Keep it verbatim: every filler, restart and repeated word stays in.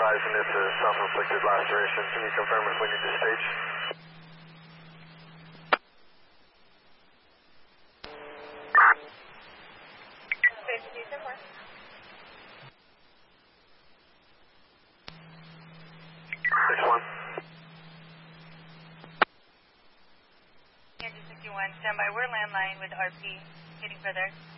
advising it's a self-inflicted laceration. Can you confirm if we need to stage? six one. Kansas sixty-one, stand by. We're landline with R P. Getting further.